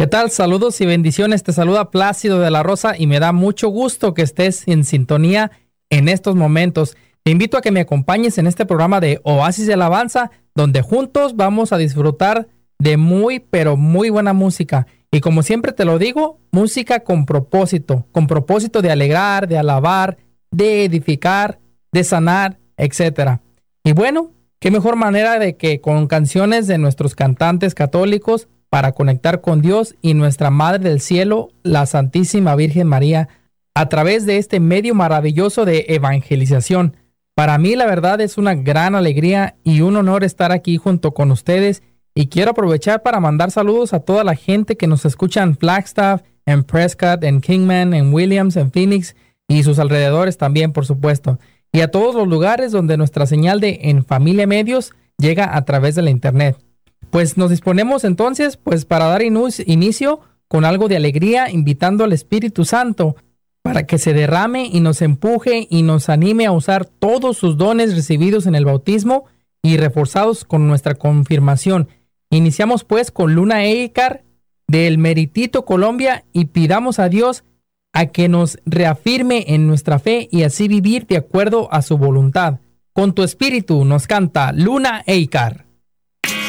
¿Qué tal? Saludos y bendiciones. Te saluda Plácido de la Rosa y me da mucho gusto que estés en sintonía en estos momentos. Te invito a que me acompañes en este programa de Oasis de Alabanza, donde juntos vamos a disfrutar de muy, pero muy buena música. Y como siempre te lo digo, música con propósito de alegrar, de alabar, de edificar, de sanar, etcétera. Y bueno, qué mejor manera de que con canciones de nuestros cantantes católicos para conectar con Dios y nuestra Madre del Cielo, la Santísima Virgen María, a través de este medio maravilloso de evangelización. Para mí, la verdad, es una gran alegría y un honor estar aquí junto con ustedes, y quiero aprovechar para mandar saludos a toda la gente que nos escucha en Flagstaff, en Prescott, en Kingman, en Williams, en Phoenix y sus alrededores también, por supuesto, y a todos los lugares donde nuestra señal de En Familia Medios llega a través de la internet. Pues nos disponemos entonces para dar inicio con algo de alegría, invitando al Espíritu Santo para que se derrame y nos empuje y nos anime a usar todos sus dones recibidos en el bautismo y reforzados con nuestra confirmación. Iniciamos pues con Luna Eicar del Meritito, Colombia, y pidamos a Dios a que nos reafirme en nuestra fe y así vivir de acuerdo a su voluntad. Con tu espíritu nos canta Luna Eicar.